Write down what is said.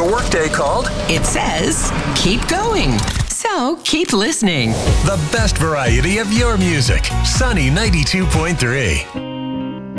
workday called? It says, keep going. So keep listening. The best variety of your music. Sunny 92.3.